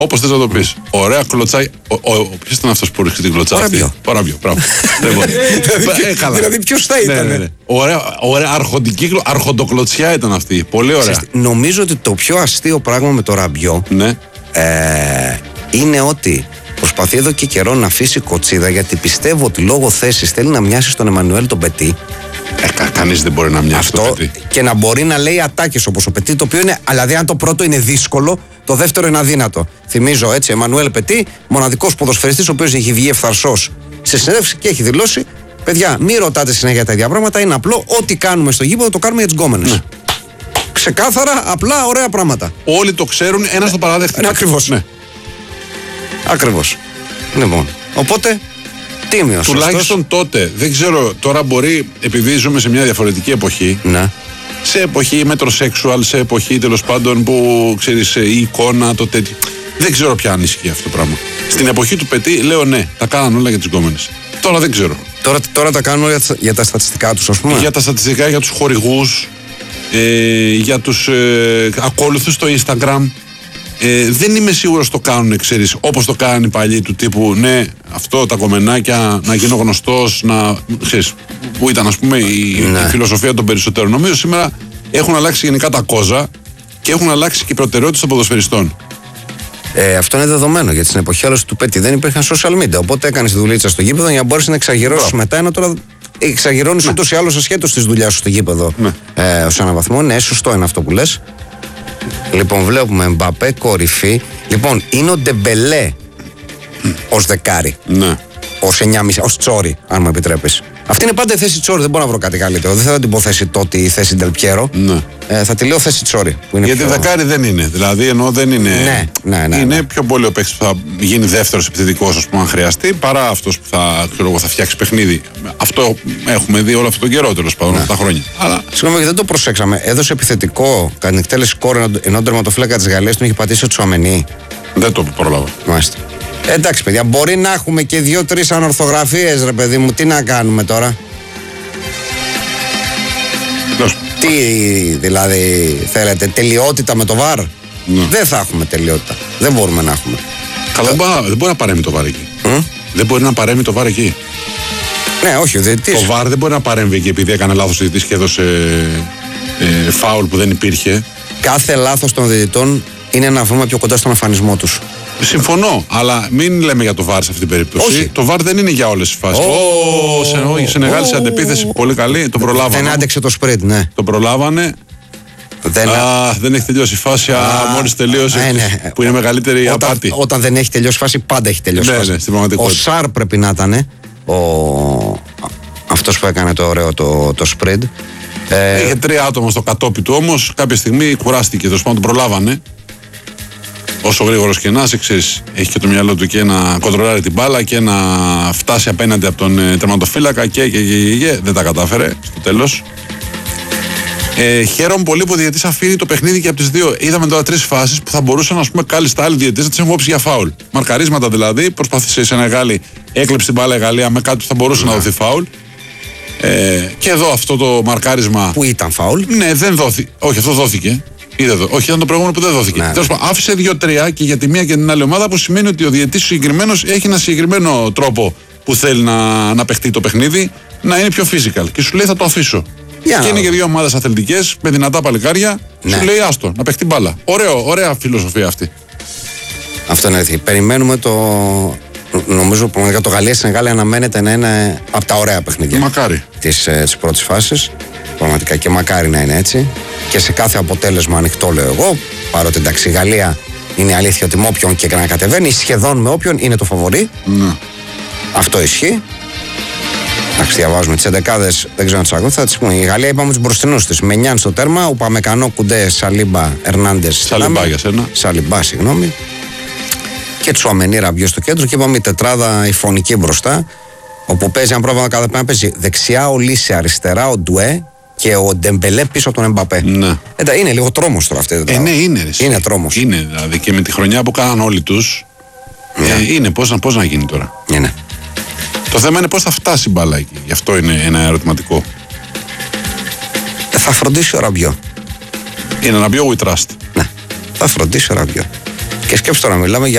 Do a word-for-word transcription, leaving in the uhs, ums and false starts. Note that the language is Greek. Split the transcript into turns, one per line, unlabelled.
Όπως θες να το πεις. Ωραία κλωτσάει. Ποιος ήταν αυτός που ρίχνει την κλωτσά αυτή?
Ο
Ραμπιό.
Δηλαδή ποιος θα ήταν?
Ναι, ναι, ναι. Ωραία, ωραία αρχοντική, αρχοντοκλωτσιά ήταν αυτή. Πολύ ωραία.
Νομίζω ότι το πιο αστείο πράγμα με το Ραμπιό
ναι.
ε, είναι ότι προσπαθεί εδώ και καιρό να αφήσει κοτσίδα, γιατί πιστεύω ότι λόγω θέσης θέλει να μοιάσει στον Εμμανουέλ τον Πετί.
Ε, κα, κανείς δεν μπορεί να μοιάσει
αυτό,
τον Πετί.
Και να μπορεί να λέει ατάκες όπως ο Πετί, το οποίο είναι, δηλαδή αν το πρώτο είναι δύσκολο, το δεύτερο είναι αδύνατο. Θυμίζω έτσι, Εμμανουέλ Πετί, μοναδικός ποδοσφαιριστής, ο οποίος έχει βγει ευθαρσός σε συνέντευξη και έχει δηλώσει: παιδιά, μην ρωτάτε συνέχεια τα ίδια πράγματα, είναι απλό, ό,τι κάνουμε στο γήπεδο το κάνουμε για τις γκόμενες. Ναι. Ξεκάθαρα, απλά, ωραία πράγματα.
Όλοι το ξέρουν, ένας το παραδέχτηκε.
Ναι, ακριβώς.
Ναι.
Ακριβώς. Λοιπόν, οπότε, τίμιος.
Τουλάχιστον
ωστόσο, τότε,
δεν ξέρω, τώρα μπορεί, επειδή ζούμε σε μια διαφορετική εποχή.
Ναι.
Σε εποχή μετροσέξουαλ, σε εποχή τέλος πάντων που ξέρεις η εικόνα, το τέτοιο. Δεν ξέρω ποια αν ισχύει αυτό το πράγμα. Στην εποχή του Πετί λέω ναι, τα κάναν όλα για τις γκόμενες. Τώρα δεν ξέρω.
Τώρα, τώρα τα κάνουν για, για τα στατιστικά τους, ας πούμε.
Για τα στατιστικά, για τους χορηγούς, ε, για τους ε, ακόλουθους στο Instagram. Ε, δεν είμαι σίγουρος το κάνουν, ξέρεις, όπως το κάνουν οι παλιοί του τύπου ναι, αυτό τα κομμενάκια, να γίνω γνωστός, να, ξέρεις, που ήταν ας πούμε η, ναι. η φιλοσοφία των περισσότερων. Νομίζω σήμερα έχουν αλλάξει γενικά τα κόζα και έχουν αλλάξει και οι προτεραιότητες των ποδοσφαιριστών.
Ε, αυτό είναι δεδομένο, γιατί στην εποχή άλλως του Πέτη δεν υπήρχαν social media. Οπότε έκανε τη δουλίτσα στο γήπεδο για να μπορέσει να εξαγγερώσει μετά. Ενώ τώρα εξαγγερώνει ναι. ούτως ή άλλως ασχέτως τη δουλειά σου στο γήπεδο ναι. ε, ως έναν βαθμό. Ναι, σωστό είναι αυτό που λες. Λοιπόν, βλέπουμε Εμπαπέ κορυφή. Λοιπόν, είναι ο Ντεμπελέ mm. ως δεκάρι.
Ναι.
Ως εννιά κόμμα πέντε, ως Τσόρι, αν μου επιτρέπεις. Αυτή είναι πάντα η θέση Τσόρι, δεν μπορώ να βρω κάτι καλύτερο. Δεν θα την πω θέση τότε η θέση Ντελπιέρο.
Ναι.
Ε, θα τη λέω θέση Τσόρι.
Γιατί
πιο...
δεκάρι δεν είναι. Δηλαδή, ενώ δεν είναι.
Ναι, ναι, ναι,
είναι
ναι.
πιο πολύ ο παίκτης που θα γίνει δεύτερος επιθετικός, ας πούμε, αν χρειαστεί, παρά αυτός που θα, ξέρω, θα φτιάξει παιχνίδι. Αυτό έχουμε δει όλο αυτόν τον καιρό, τέλος πάντων,
ναι.
αυτά τα χρόνια. Αλλά...
Συγγνώμη, δεν το προσέξαμε. Έδωσε επιθετικό κατά την εκτέλεση κόρ, ενώ ο τερματοφύλακα της Γαλλίας τον είχε πατήσει ο Τσουαμενί.
Δεν το πρόλαβα.
Μάλιστα. Εντάξει, παιδιά, μπορεί να έχουμε και δύο-τρεις ανορθογραφίες, ρε παιδί μου. Τι να κάνουμε τώρα?
Λες.
Τι δηλαδή θέλετε, τελειότητα με το βαρ?
Ναι.
Δεν θα έχουμε τελειότητα. Δεν μπορούμε να έχουμε.
Καλά, δεν, μπα, δεν μπορεί να παρέμει το βαρ εκεί. Mm? Δεν μπορεί να παρέμει το βαρ εκεί.
Ναι, όχι, ο διαιτητής.
Το βαρ δεν μπορεί να παρέμβει εκεί επειδή έκανε λάθος ο διαιτητής και έδωσε ε, φάουλ που δεν υπήρχε.
Κάθε λάθος των διαιτητών είναι ένα βήμα πιο κοντά στον εμφανισμό τους.
Συμφωνώ, αλλά μην λέμε για το βαρ σε αυτή την περίπτωση.
Όχι.
Το βαρ δεν είναι για όλες τις φάσεις. Oh. Σε, όχι, σε μεγάλη oh. αντεπίθεση, πολύ καλή. Το προλάβανε.
Δεν άντεξε το σπριντ, ναι.
Το προλάβανε.
Δεν,
α, δεν έχει τελειώσει η φάση. Μόλις τελείωσε.
Α, ναι.
Που είναι μεγαλύτερη
όταν,
απάτη.
Όταν δεν έχει τελειώσει η φάση, πάντα έχει τελειώσει η
ναι,
φάση.
Ναι, στην πραγματικότητα.
Ο Σαρ πρέπει να ήταν ο... αυτός που έκανε το ωραίο το, το sprint.
Ε, Είχε τρία άτομα στο κατόπι του, όμως κάποια στιγμή κουράστηκε. Τέλος πάντων, τον προλάβανε. Όσο γρήγορος και να είσαι, ξέρεις, έχει και το μυαλό του και να κοντρολάρει την μπάλα και να φτάσει απέναντι από τον ε, τερματοφύλακα και, και, και, και, και δεν τα κατάφερε στο τέλος. Ε, χαίρομαι πολύ που ο διαιτητής αφήνει το παιχνίδι και από τις δύο. Είδαμε τώρα τρεις φάσεις που θα μπορούσαν, ας πούμε, κάλλιστα άλλοι διαιτητές να τις έχουν όψει για φάουλ. Μαρκαρίσματα δηλαδή, προσπάθησε σε ένα Γάλλη, έκλεψε την μπάλα η Γαλλία με κάτι που θα μπορούσε να, να δοθεί φάουλ. Ε, και εδώ αυτό το μαρκάρισμα.
Που ήταν φάουλ.
Ναι, δεν δόθηκε. Όχι, αυτό δόθηκε. Είδε, όχι, ήταν το προηγούμενο που δεν δόθηκε. Ναι. Τέλος πάντων, άφησε δύο-τρία και για τη μία και την άλλη ομάδα, που σημαίνει ότι ο διαιτητής συγκεκριμένος έχει ένα συγκεκριμένο τρόπο που θέλει να, να παιχτεί το παιχνίδι, να είναι πιο physical. Και σου λέει θα το αφήσω. Yeah. Και είναι και δύο ομάδες αθλητικές με δυνατά παλικάρια. Ναι. Σου λέει άστο, να παιχτεί μπάλα. Ωραίο, ωραία φιλοσοφία αυτή. Αυτό είναι αλήθεια. Περιμένουμε το. Νομίζω πραγματικά το Γαλλία-Σενεγάλη αναμένεται να είναι από τα ωραία παιχνίδια. Μακάρι. Της, ε, της πρώτης φάσης. Πραγματικά και μακάρι να είναι έτσι. Και σε κάθε αποτέλεσμα ανοιχτό, λέω εγώ. Παρότι εντάξει, η Γαλλία είναι αλήθεια ότι με όποιον και να κατεβαίνει, σχεδόν με όποιον είναι το φαβορί. Ναι. Αυτό ισχύει. Εντάξει, διαβάζουμε τις εντεκάδες, δεν ξέρω αν τις ακούω. Θα τις πούμε. Η Γαλλία είπαμε τους μπροστινούς της. Μενιάν στο τέρμα, Ουπαμεκανό, Κουντέ, Σαλίμπα, Ερνάντες. Σαλιμπά για σένα. Σαλιμπά, συγγνώμη. Και Τσουαμενί, Ραμπιό στο κέντρο. Και είπαμε η τετράδα η φωνική μπροστά. Όπου παίζει ένα πρόβλημα κάθε πέρα. Παίζει δεξιά ο Λίσε, αριστερά ο Ντουέ και ο Ντεμπελέ πίσω από τον Εμπαπέ. Ναι. Ε, είναι λίγο τρόμος τώρα αυτή. Ε, ναι, είναι. Ρε, είναι τρόμος. Είναι, δηλαδή και με τη χρονιά που κάναν όλοι τους. Yeah. Ε, είναι πώς, πώς να γίνει τώρα. Yeah, ναι. Το θέμα είναι πώς θα φτάσει η μπάλα εκεί. Γι' αυτό είναι ένα ερωτηματικό. Ε, θα φροντίσει ο Ραμπιό. Είναι Ραμπιό we trust. Ναι. Θα φροντίσει ο Ραμπιό. Και σκέψτε τώρα, μιλάμε για